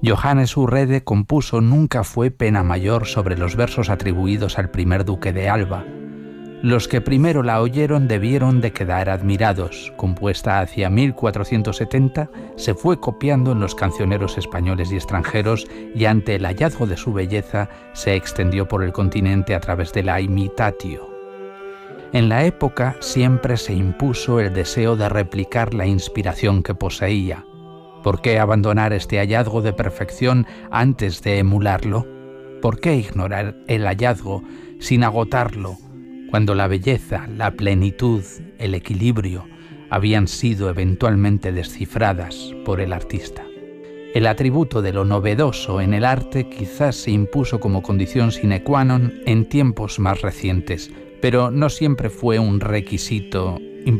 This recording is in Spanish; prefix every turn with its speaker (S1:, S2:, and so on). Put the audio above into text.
S1: Johannes Urrede compuso Nunca fue pena mayor sobre los versos atribuidos al primer duque de Alba. Los que primero la oyeron debieron de quedar admirados. Compuesta hacia 1470, se fue copiando en los cancioneros españoles y extranjeros y ante el hallazgo de su belleza se extendió por el continente a través de la imitatio. En la época siempre se impuso el deseo de replicar la inspiración que poseía. ¿Por qué abandonar este hallazgo de perfección antes de emularlo? ¿Por qué ignorar el hallazgo sin agotarlo, cuando la belleza, la plenitud, el equilibrio habían sido eventualmente descifradas por el artista? El atributo de lo novedoso en el arte quizás se impuso como condición sine qua non en tiempos más recientes, pero no siempre fue un requisito